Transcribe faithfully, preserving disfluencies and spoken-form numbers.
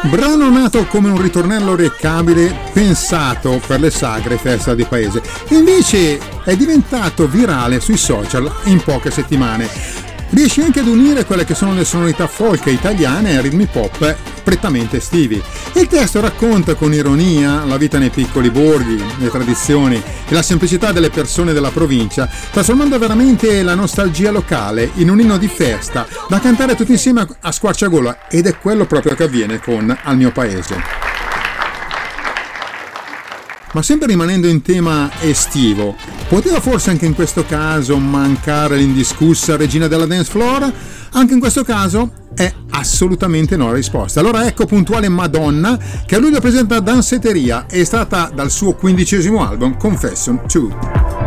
Brano nato come un ritornello orecchiabile pensato per le sagre festa di paese, invece è diventato virale sui social in poche settimane. Riesce anche ad unire quelle che sono le sonorità folk italiane a ritmi pop prettamente estivi. Il testo racconta con ironia la vita nei piccoli borghi, le tradizioni e la semplicità delle persone della provincia, trasformando veramente la nostalgia locale in un inno di festa da cantare tutti insieme a squarciagola, ed è quello proprio che avviene con Al mio paese. Ma sempre rimanendo in tema estivo, poteva forse anche in questo caso mancare l'indiscussa regina della dance floor? Anche in questo caso è assolutamente no la risposta. Allora ecco puntuale Madonna, che a luglio presenta Danceteria, estratta dal suo quindicesimo album Confession due.